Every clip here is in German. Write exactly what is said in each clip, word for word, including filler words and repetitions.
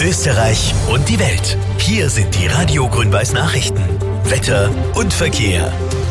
Österreich und die Welt. Hier sind die Radio Grün-Weiß Nachrichten. Wetter und Verkehr.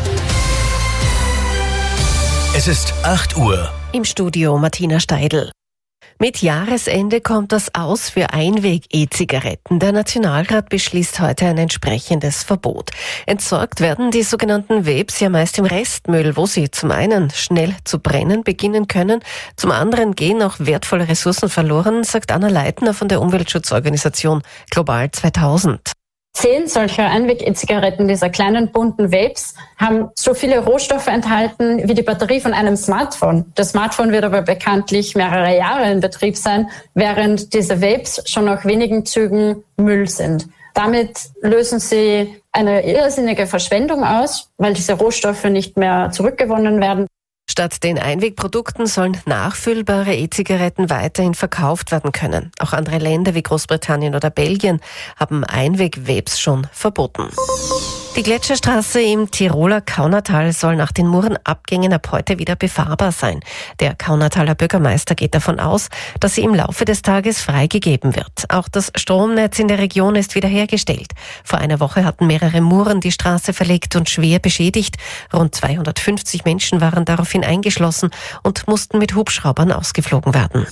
Es ist acht Uhr. Im Studio Martina Steidl. Mit Jahresende kommt das Aus für Einweg-E-Zigaretten. Der Nationalrat beschließt heute ein entsprechendes Verbot. Entsorgt werden die sogenannten Vapes ja meist im Restmüll, wo sie zum einen schnell zu brennen beginnen können, zum anderen gehen auch wertvolle Ressourcen verloren, sagt Anna Leitner von der Umweltschutzorganisation Global zweitausend. Zehn solcher Einweg-E-Zigaretten, dieser kleinen bunten Vapes, haben so viele Rohstoffe enthalten wie die Batterie von einem Smartphone. Das Smartphone wird aber bekanntlich mehrere Jahre in Betrieb sein, während diese Vapes schon nach wenigen Zügen Müll sind. Damit lösen sie eine irrsinnige Verschwendung aus, weil diese Rohstoffe nicht mehr zurückgewonnen werden. Statt den Einwegprodukten sollen nachfüllbare E-Zigaretten weiterhin verkauft werden können. Auch andere Länder wie Großbritannien oder Belgien haben Einweg-Vapes schon verboten. Die Gletscherstraße im Tiroler Kaunertal soll nach den Murenabgängen ab heute wieder befahrbar sein. Der Kaunertaler Bürgermeister geht davon aus, dass sie im Laufe des Tages freigegeben wird. Auch das Stromnetz in der Region ist wiederhergestellt. Vor einer Woche hatten mehrere Muren die Straße verlegt und schwer beschädigt. Rund zweihundertfünfzig Menschen waren daraufhin eingeschlossen und mussten mit Hubschraubern ausgeflogen werden.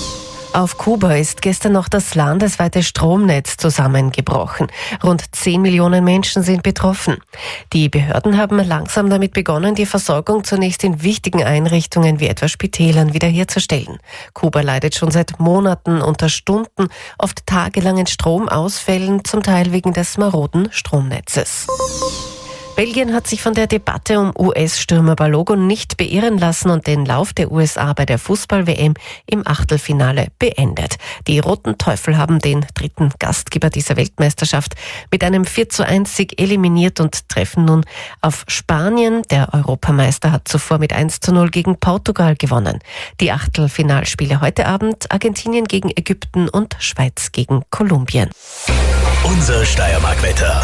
Auf Kuba ist gestern noch das landesweite Stromnetz zusammengebrochen. Rund zehn Millionen Menschen sind betroffen. Die Behörden haben langsam damit begonnen, die Versorgung zunächst in wichtigen Einrichtungen wie etwa Spitälern wiederherzustellen. Kuba leidet schon seit Monaten unter Stunden, oft tagelangen Stromausfällen, zum Teil wegen des maroden Stromnetzes. Belgien hat sich von der Debatte um U S-Stürmer Balogun nicht beirren lassen und den Lauf der U S A bei der Fußball-W M im Achtelfinale beendet. Die Roten Teufel haben den dritten Gastgeber dieser Weltmeisterschaft mit einem vier zu eins Sieg eliminiert und treffen nun auf Spanien. Der Europameister hat zuvor mit eins zu null gegen Portugal gewonnen. Die Achtelfinalspiele heute Abend: Argentinien gegen Ägypten und Schweiz gegen Kolumbien. Unser Steiermark-Wetter.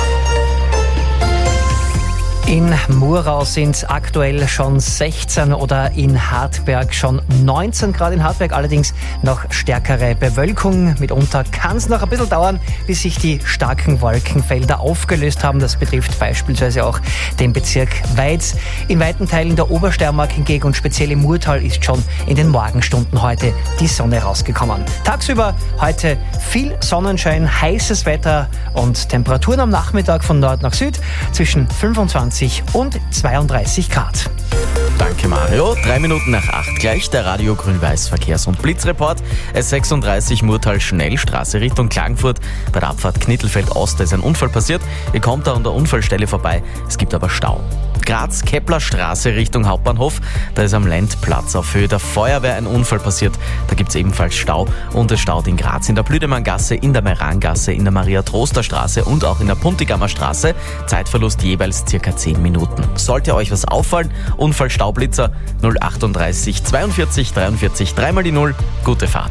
In Murau sind es aktuell schon sechzehn oder in Hartberg schon neunzehn Grad. In Hartberg allerdings noch stärkere Bewölkung. Mitunter kann es noch ein bisschen dauern, bis sich die starken Wolkenfelder aufgelöst haben. Das betrifft beispielsweise auch den Bezirk Weiz. In weiten Teilen der Obersteiermark hingegen und speziell im Murtal ist schon in den Morgenstunden heute die Sonne rausgekommen. Tagsüber heute viel Sonnenschein, heißes Wetter und Temperaturen am Nachmittag von Nord nach Süd zwischen fünfundzwanzig und zweiunddreißig Grad. Danke Mario. Drei Minuten nach acht gleich der Radio Grün-Weiß Verkehrs- und Blitzreport. S sechsunddreißig Murtal Schnellstraße Richtung Klagenfurt. Bei der Abfahrt Knittelfeld Ost ist ein Unfall passiert. Ihr kommt da an der Unfallstelle vorbei. Es gibt aber Stau. Graz Keplerstraße Richtung Hauptbahnhof. Da ist am Lendplatz auf Höhe der Feuerwehr ein Unfall passiert. Da gibt es ebenfalls Stau. Und es staut in Graz in der Blüdemanngasse, in der Meirangasse, in der Maria-Troster-Straße und auch in der Puntigammer Straße. Zeitverlust jeweils circa zehn Minuten. Sollte euch was auffallen, Unfall Staublitzer null achtunddreißig zweiundvierzig dreiundvierzig, dreimal die Null. Gute Fahrt.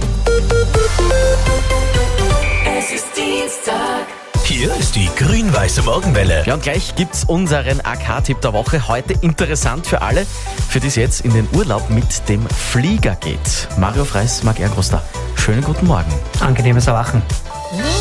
Es ist Dienstag. Hier ist die grün-weiße Morgenwelle. Ja, und gleich gibt's unseren A K-Tipp der Woche. Heute interessant für alle, für die es jetzt in den Urlaub mit dem Flieger geht. Mario Freis, Marc Ergroster. Schönen guten Morgen. Angenehmes Erwachen. Ja.